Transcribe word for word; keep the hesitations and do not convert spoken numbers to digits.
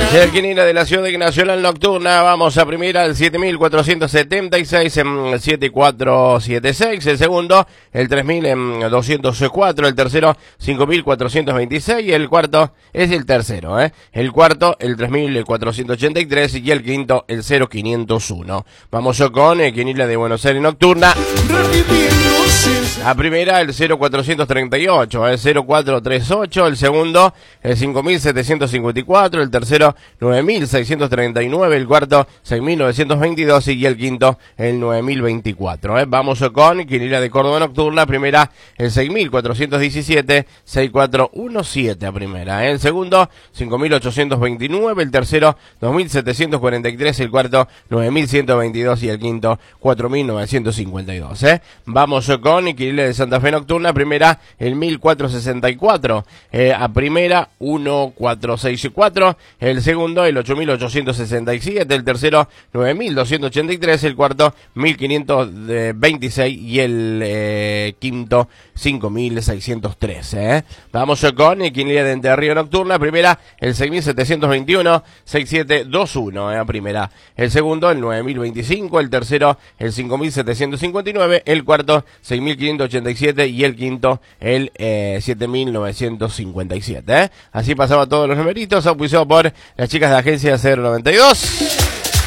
El quinina de la ciudad de Nacional Nocturna, vamos a primera el siete mil cuatrocientos setenta y seis en siete cuatro siete seis, el segundo el tres mil doscientos cuatro, el tercero cinco mil cuatrocientos veintiséis y el cuarto es el tercero, ¿eh? El cuarto el tres mil cuatrocientos ochenta y tres y el quinto el cero quinientos uno. Vamos con el quinina de Buenos Aires Nocturna. La primera el cero cuatrocientos treinta y ocho, el cero cuatro tres ocho, el segundo el cinco mil setecientos cincuenta y cuatro, el tercero nueve mil seiscientos treinta y nueve, el cuarto seis mil novecientos veintidós y el quinto el nueve mil veinticuatro. ¿eh? Vamos con Quinila de Córdoba Nocturna, primera el seis mil cuatrocientos diecisiete, seis cuatro uno siete a primera, ¿eh? El segundo cinco mil ochocientos veintinueve, el tercero dos mil setecientos cuarenta y tres, el cuarto nueve mil ciento veintidós y el quinto cuatro mil novecientos cincuenta y dos. ¿eh? Vamos con Quinila de Santa Fe Nocturna, primera el mil cuatrocientos sesenta y cuatro, eh, a primera uno cuatro seis cuatro, el segundo el ocho mil ochocientos sesenta y siete, el tercero nueve mil doscientos ochenta y tres, el cuarto mil quinientos veintiséis y el eh, quinto cinco mil seiscientos trece. ¿eh? Vamos con Quinila de Entre Ríos Nocturna, primera el seis mil setecientos veintiuno, seis siete dos uno, ¿eh? a primera, el segundo el nueve mil veinticinco, el tercero el cinco mil setecientos cincuenta y nueve, el cuarto seis mil quinientos ochenta y siete y el quinto el eh, siete mil novecientos cincuenta y siete. ¿eh? Así pasaba todos los numeritos, auspiciado por las chicas de Agencia cero noventa y dos.